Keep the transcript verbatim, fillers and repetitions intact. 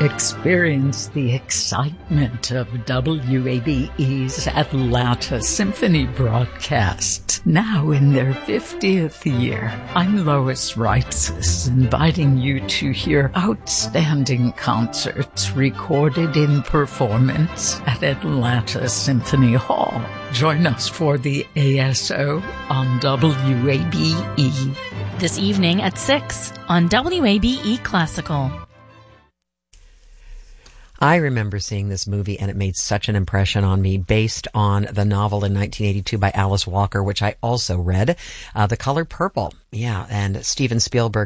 Experience the excitement of W A B E's Atlanta Symphony broadcast, now in their fiftieth year. I'm Lois Reitzes, inviting you to hear outstanding concerts recorded in performance at Atlanta Symphony Hall. Join us for the A S O on W A B E. This evening at six on W A B E Classical. I remember seeing this movie, and it made such an impression on me, based on the novel in nineteen eighty-two by Alice Walker, which I also read, uh, The Color Purple. Yeah, and Steven Spielberg